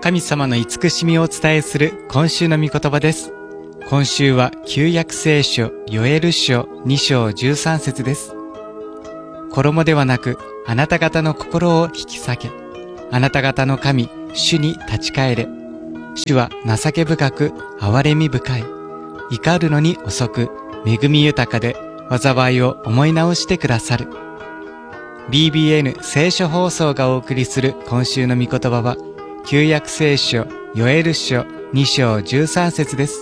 神様の慈しみをお伝えする今週の御言葉です。今週は旧約聖書ヨエル書2章13節です。衣ではなくあなた方の心を引き裂け。あなた方の神主に立ち返れ。主は情け深く憐れみ深い。怒るのに遅く恵み豊かで災いを思い直してくださる。BBN 聖書放送がお送りする今週の御言葉は旧約聖書ヨエル書2章13節です。